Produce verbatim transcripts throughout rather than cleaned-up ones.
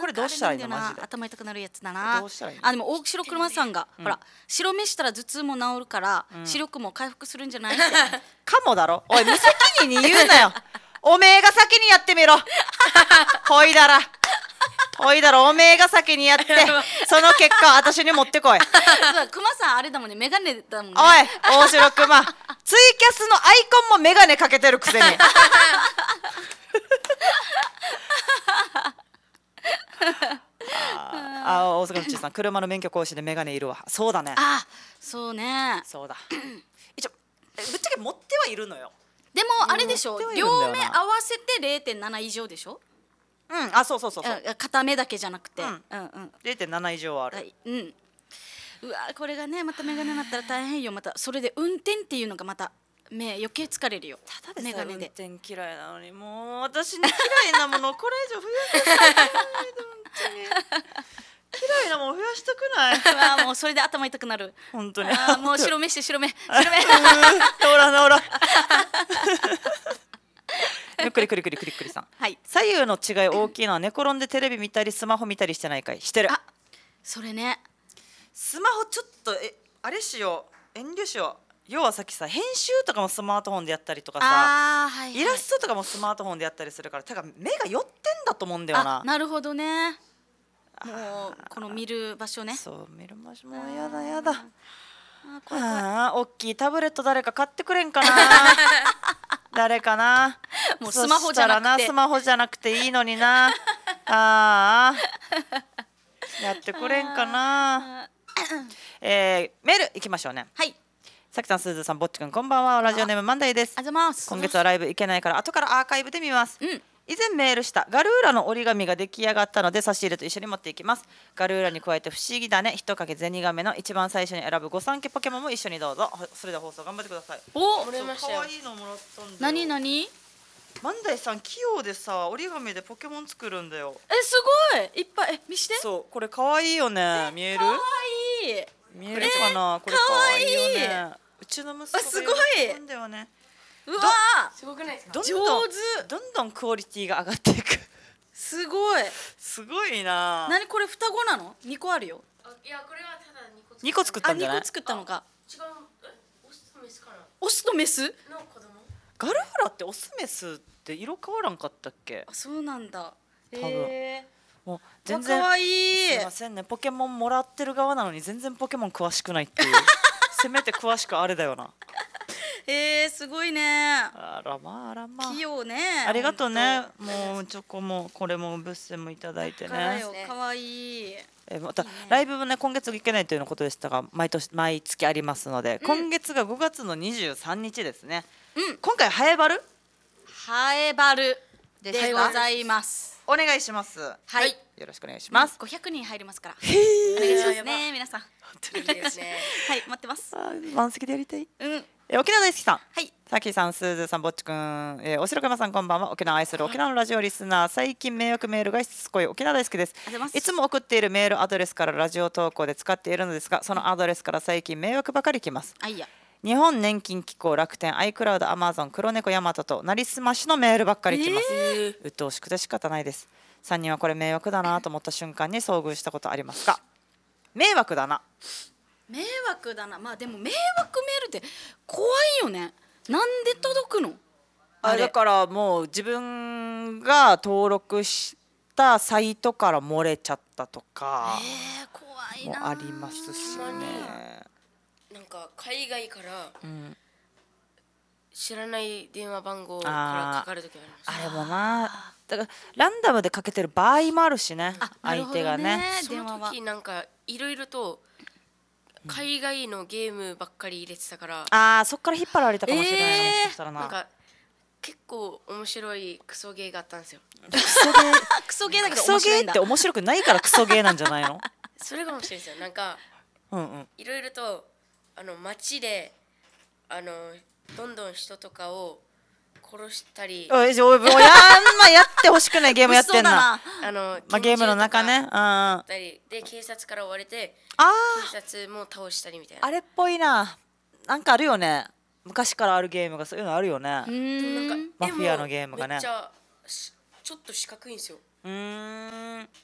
これどうしたらいいのマジで。 頭痛くなるやつだな。 どうしたらいいの。 あでも大城車さんが、ほら白飯したら頭痛も治るから、視力も回復するんじゃないってかもだろ。おい無責任に言うなよ。おめえが先にやってみろ。ほいだらほいだろ、おめえが先にやってその結果私に持ってこい。 クマさんあれだもんね、メガネだもんね。 おい大城クマ、ツイキャスのアイコンもメガネかけてるくせに。ああ、大阪のちさん、車の免許更新でメガネいるわ。そうだね。 あ、そうね。 そうだ。一応ぶっちゃけ持ってはいるのよ。 でもあれでしょ、両目合わせて れいてんなな 以上でしょ。 うん、あ、そうそうそうそう。 片目だけじゃなくて、うん、 うんうん、れいてんなな 以上はある。はい、 うん。うわ、これがね、またメガネになったら大変よ。またそれで運転っていうのがまた目余計疲れるよ。 ただでさえ運転嫌いなのに、もう私に嫌いなものをこれ以上増やしたくない。本当に嫌いなもん増やしたくない。 ああ、もうそれで頭痛くなる。 本当に。 ああ、もう白目して白目白目。 ほらほら。ゆっくりくりくりくりくりさん、 はい、 左右の違い大きいのは寝転んでテレビ見たりスマホ見たりしてないかい。してる。 あ、それね。 スマホちょっとえあれしよう、遠慮しよう。要はさっきさ、編集とかもスマートフォンでやったりとかさ、はいはい、イラストとかもスマートフォンでやったりするから、てか目が寄ってんだと思うんだよな。 なるほどね。もうこの見る場所ね。 そう、見る場所もうやだやだ。ああ、大きいタブレット誰か買ってくれんかな。誰かな。 もうスマホじゃなくて、 スマホじゃなくていいのにな。ああ、やってくれんかな。えー、メールいきましょうね。 はい。 さきさん、すずさん、ぼっちくん、こんばんは。ラジオネームマンダイです。今月はライブ行けないから後からアーカイブで見ます。うん、以前メールしたガルーラの折り紙が出来上がったので差し入れと一緒に持っていきます。ガルーラに加えて不思議だね、人影ゼニガメの一番最初に選ぶ御三家ポケモンも一緒にどうぞ。それでは放送頑張ってください。 お、 もらいましたよ。可愛いのもらったんだよ。 何何？ マンダイさん器用でさ、折り紙でポケモン作るんだよ。 え、すごいいっぱい。え、見して。 そう、これ可愛いよね。見える？可愛い。 見えるかな。これ可愛いよね。うちの息子がすごいんだよね。 うわー、 すごくないですか。 上手。 どんどんクオリティが上がっていく。 すごい。 すごいな。 何これ、双子なの？二個あるよ。 いや、これはただ二個。 二個作ったんじゃない？ あ、二個作ったのか。 違う。え、オスとメスかな。 オスとメス？ の子供。 ガルーラってオスメスって色変わらんかったっけ？ あ、そうなんだ。 多分。もう全然。可愛い。 すいませんね、ポケモンもらってる側なのに全然ポケモン詳しくないっていう。せめて詳しくあれだよな。 えー、すごいね。 あらまああらまあ。 器用ね。 ありがとうね。もうチョコもこれもブッセもいただいてね。 可愛い。 えまたライブもね、今月行けないということでしたが、毎年毎月ありますので、今月がごがつのにじゅうさんにちですね。今回ハエバル？ ハエバルでございます。 お願いします。 はい。 よろしくお願いします。 ごひゃくにん入りますから。お願いしますね、皆さん。 いいですね。 はい、待ってます。 満席でやりたい。 うん。 え沖縄大好きさん。 はい。 さきさん、すずさん、ぼっちくん、えおしろくまさん、こんばんは。沖縄愛する沖縄のラジオリスナー、最近迷惑メールがしつこい沖縄大好きです。いつも送っているメールアドレスからラジオ投稿で使っているのですが、そのアドレスから最近迷惑ばかり来ます。 あいや。 日本年金機構、楽天、iCloud、Amazon、黒猫ヤマトとなりすましのメールばっかり来ます。えー、鬱陶しくて仕方ないです。さんにんはこれ迷惑だなと思った瞬間に遭遇したことありますか？迷惑だな。 迷惑だな。まあでも迷惑メールって怖いよね。なんで届くの？ あれだからもう自分が登録したサイトから漏れちゃったとかもありますしね。 なんか海外から知らない電話番号からかかるときあります。 あれもな、だからランダムでかけてる場合もあるしね、相手がね。 その時なんかいろいろと海外のゲームばっかり入れてたから、 ああそっから引っ張られたかもしれないな、もしかしたらな。 なんか結構面白いクソゲーがあったんですよ。 クソゲークソゲーだけど面白いんだ。クソゲーって面白くないからクソゲーなんじゃないの？ それが面白いですよ。なんかいろいろとあの街であのどんどん人とかを殺したり、 おいおいもうやんまやってほしくないゲームやってんな。 あのまあゲームの中ね、 あったりで警察から追われて警察も倒したりみたいな。 あれっぽいな。なんかあるよね。昔からあるゲームがそういうのあるよね。なんかマフィアのゲームがね。 めっちゃちょっと四角いんですよ。 うーん。 あの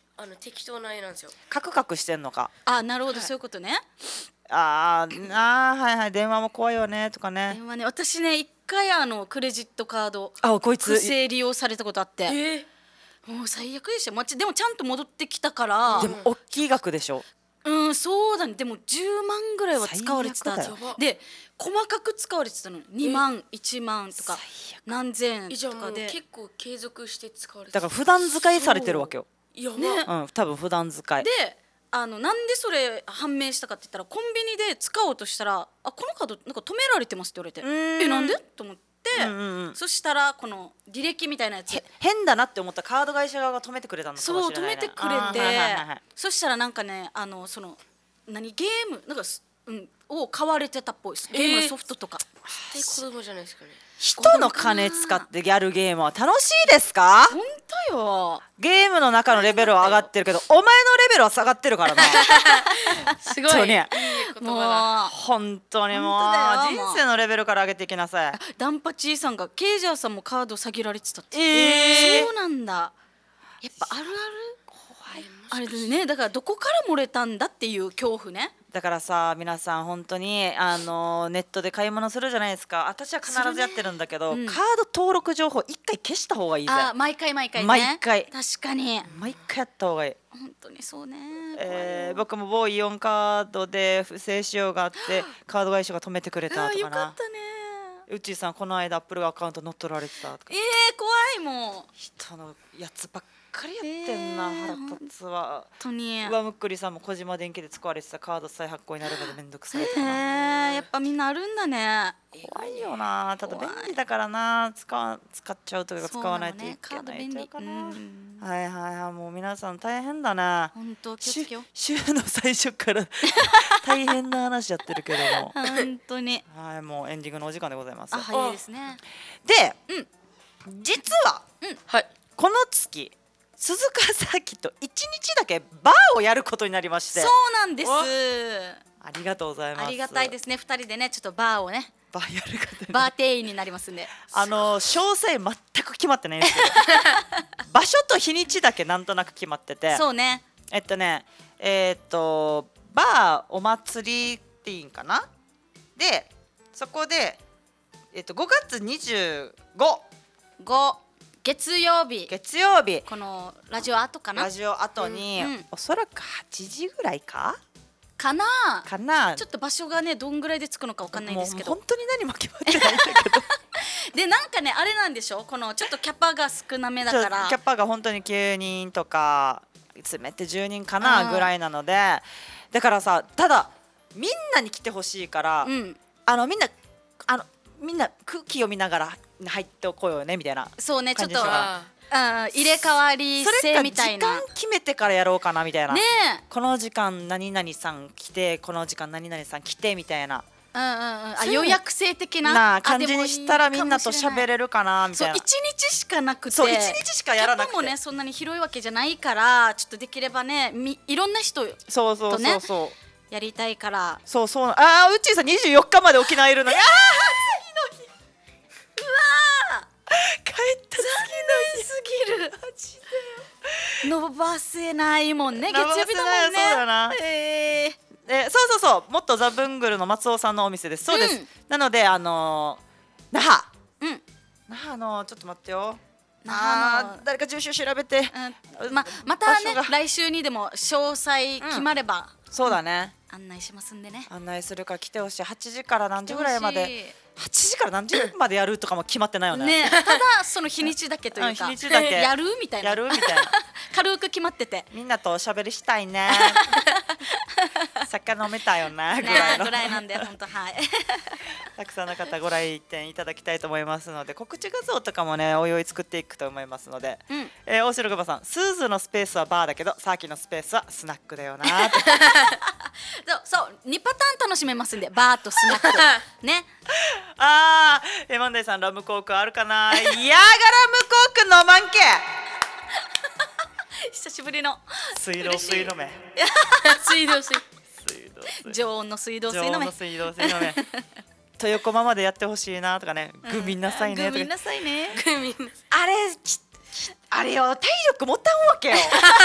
適当な絵なんですよ。 カクカクしてんのか。 あ、なるほど、そういうことね。 あーあー、はいはい、電話も怖いよねとかね。 電話ね、私ね一回あのクレジットカードあ、こいつ不正利用されたことあって、 えもう最悪でした。まちでもちゃんと戻ってきたから。 でも大きい額でしょ。 うん、そうだね。でもじゅうまんぐらいは使われてた。 最悪だよ。 で細かく使われてたの。にまんいちまんとか何千じゃあもうとかで、 結構継続して使われてだから普段使いされてるわけよ。 やば、 ねうん、多分普段使いで、あのなんでそれ判明したかって言ったら、コンビニで使おうとしたら、あ、このカードなんか止められてますって言われて、 うーんえ、なんでと思って、 うんうんうん、 そしたらこの履歴みたいなやつ、 へ変だなって思ったカード会社側が止めてくれたのかもそう止しれない、ね、 めてくれて、 あーはいはいはいはい、 そしたらなんかね、あのその何ゲームなんかす、うん、を買われてたっぽいです。ゲームのソフトとか、 絶対子供じゃないですかね。 人の金使ってやるゲームは楽しいですか？ 本当よ。 ゲームの中のレベルは上がってるけど、お前のレベルは下がってるからな。 すごい本当にいい言もう葉本当にもう本当だよ人生のレベルから上げていきなさい。 ダンパチーさんがケイジャーさんもカード下げられてたって。 えーそうなんだ。やっぱあるある怖い。 あれでね、だからどこから漏れたんだっていう恐怖ね。 だからさ、皆さん本当にあのネットで買い物するじゃないですか。私は必ずやってるんだけど、 するねうんカード登録情報一回消した方がいいぜ。 あ、毎回毎回ね。 毎回確かに毎回やった方がいい。 本当にそうね。 えー、僕も某イオンカードで不正使用があってカード会社が止めてくれたあ、 とかな。 よかったね。 うっちーさんこの間アップルアカウント乗っ取られてたとか。 えー、怖いもう。 人のやつばっかりやってんな、 えー腹立つわ。 本当に。 上むっくりさんも小島電機で使われてたカード再発行になるまでめんどくさいとえかな。 ー、やっぱみんなあるんだね。 怖いよな。ただ便利だからな、使わ使っちゃうというか使わないといけそうなのね、カードない便利。 ちゃうかな、 うんはいはいはい。もう皆さん大変だな。 本当気を週つけよう。 週の最初から大変な話やってるけども本当に。 はい、もうエンディングのお時間でございます。 あ、早いですね。 で、 うん実ははい。 この月鈴鹿サーキットいちにちだけバーをやることになりまして、 そうなんです。 ありがとうございます。 ありがたいですね。二人でね、ちょっとバーをね、 バーやることにバー店員になりますんで。 あの詳細全く決まってないんですけど場所と日にちだけなんとなく決まってて、 そうね。 えっとねえーっとバーお祭りっていいんかな。でそこで、えっと、ごがつにじゅうご五月曜日。 月曜日このラジオ後かな。 ラジオ後に、 うんうんおそらくはちじぐらいかかな。 かな。 ちょっと場所がね、どんぐらいで着くのかわかんないですけど。 もう本当に何も決まってないんだけどで、なんかね、あれなんでしょ。このちょっとキャパが少なめだから。 キャパが本当にきゅうにんとか詰めてじゅうにんかなぐらいなので、だからさ、ただみんなに来てほしいから、 うん。 あのみんなあのみんな空気読みながら入ってこようねみたいな。 そうね、ちょっと、 感じでしたあうん、入れ替わりそれ制か時みたいな。 間決めてからやろうかなみたいな。 ねこの時間何々さん来て、この時間何々さん来てみたいなえ。うんうんうん。あ、 そういう予約制的な。 なあ感じにしたらみんなと喋る。 れるかなみたいな。 そう、一日しかなくて。 そう一日しかやらなくてキャパもね、そんなに広いわけじゃないから、ちょっとできればね、みいろんな人そうそうとねそうそうやりたいから。 そうそう。ああ、うっちーさんにじゅうよっかまで沖縄いるのに。ああ次の日。 うわ帰った次の日。 ー、すぎる。伸ばせないもんね、月曜日だもんね。 伸ばせないそうだなえーえーそうそうそう、もっとザ・ブングルの松尾さんのお店です。そうです。 うんなのであのー、那覇うん。 那覇のちょっと待ってよ。 那覇のあー誰か住所調べて。 うん、ままたね場所が来週にでも詳細決まれば、 そうだね。 案内しますんでね。 案内するから来てほしい。はちじから何時ぐらいまで。 来てはちじから何時までやるとかも決まってないよね。 ほしいね、ただその日にちだけというか、 うん日にちだけやるみたいなやるみたいな。 軽く決まっててみんなとおしゃべりしたいね。酒飲めたよねぐらいの。 ねぐらいなんで本当はいたくさんの方ご来店いただきたいと思いますので、告知画像とかもねおいおい作っていくと思いますので、 うんえー、大城グバさん、スーズのスペースはバーだけどサーキのスペースはスナックだよなーってそうそうにパターン楽しめますんで、バーとスナックね。 あー、えー、マンデーさん、ラムコークあるかな。いやがラムコーク飲まんけ。 久しぶりの水道水飲め。 水道水水道水常温の水道水飲め常温の水道水飲め。豊駒までやってほしいなとかね、グミんなさいねとか、 グミんなさいね。 グミあれきあれよ、体力持たんわけよ。